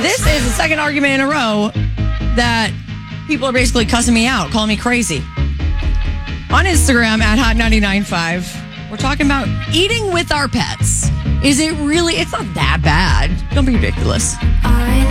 This is the second argument in a row that people are basically cussing me out, calling me crazy. On Instagram at Hot995, we're talking about eating with our pets. Is it really? It's not that bad. Don't be ridiculous.